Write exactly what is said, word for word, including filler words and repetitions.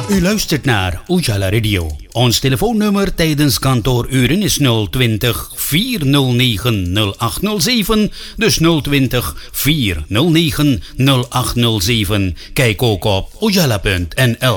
U luistert naar Ujala Radio. Ons telefoonnummer tijdens kantooruren is nul twintig, vier nul negen, nul acht nul zeven. Dus nul twintig, vier nul negen, nul acht nul zeven. Kijk ook op ujala punt n l.